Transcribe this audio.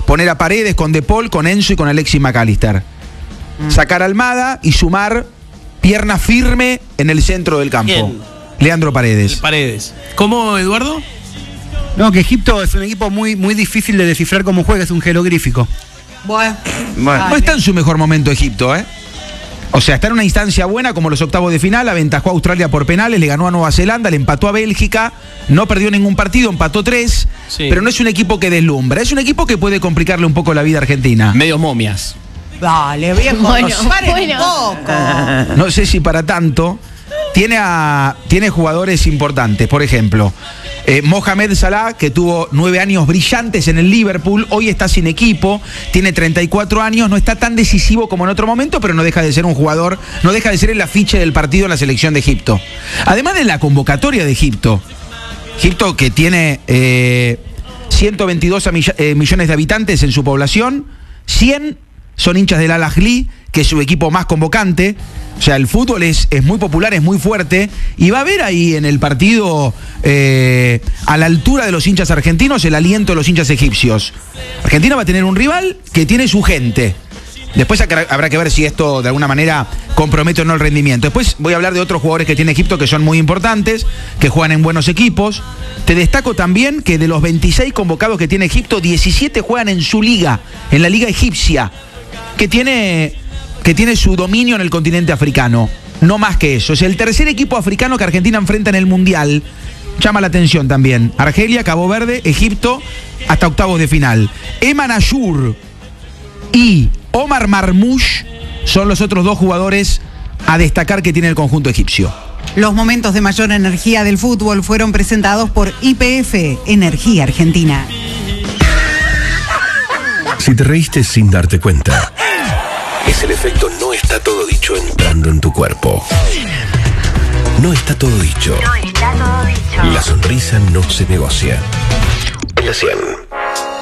poner a Paredes con De Paul, con Enzo y con Alexis McAllister. Sacar a Almada y sumar pierna firme en el centro del campo. ¿Quién? Leandro Paredes. Paredes. ¿Cómo, Eduardo? No, que Egipto es un equipo muy, muy difícil de descifrar cómo juega, es un jeroglífico. Bueno. No está en su mejor momento Egipto, ¿eh? O sea, está en una instancia buena como los octavos de final, aventajó a Australia por penales, le ganó a Nueva Zelanda, le empató a Bélgica, no perdió ningún partido, empató 3, Sí. pero no es un equipo que deslumbra, es un equipo que puede complicarle un poco la vida a Argentina. Medios momias. Dale, viejo. Bueno, Paren un poco. No sé si para tanto. Tiene jugadores importantes, por ejemplo, Mohamed Salah, que tuvo 9 años brillantes en el Liverpool, hoy está sin equipo, tiene 34 años, no está tan decisivo como en otro momento, pero no deja de ser un jugador, no deja de ser el afiche del partido en la selección de Egipto. Además de la convocatoria de Egipto que tiene 122 millones de habitantes en su población, 100 son hinchas del Al-Ahly, que es su equipo más convocante. O sea, el fútbol es muy popular, es muy fuerte, y va a haber ahí en el partido, a la altura de los hinchas argentinos, el aliento de los hinchas egipcios. Argentina va a tener un rival que tiene su gente. Después habrá que ver si esto de alguna manera compromete o no el rendimiento. Después voy a hablar de otros jugadores que tiene Egipto que son muy importantes, que juegan en buenos equipos. Te destaco también que de los 26 convocados que tiene Egipto, 17 juegan en su liga, en la liga egipcia, que tiene su dominio en el continente africano. No más que eso. Es el tercer equipo africano que Argentina enfrenta en el Mundial. Llama la atención también. Argelia, Cabo Verde, Egipto, hasta octavos de final. Eman Ashur y Omar Marmoush son los otros dos jugadores a destacar que tiene el conjunto egipcio. Los momentos de mayor energía del fútbol fueron presentados por YPF, Energía Argentina. Si te reíste sin darte cuenta, es el efecto no está todo dicho entrando en tu cuerpo. No está todo dicho. No está todo dicho. La sonrisa no se negocia. En la 100.